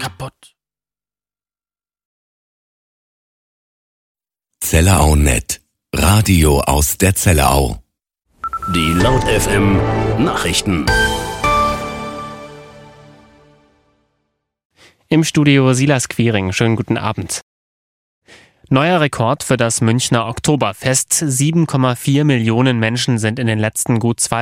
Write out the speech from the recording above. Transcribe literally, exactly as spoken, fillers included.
kaputt. Zellerau Net. Radio aus der Zellerau. Die Laut F M Nachrichten. Im Studio Silas Quiring. Schönen guten Abend. Neuer Rekord für das Münchner Oktoberfest. sieben Komma vier Millionen Menschen sind in den letzten gut zwei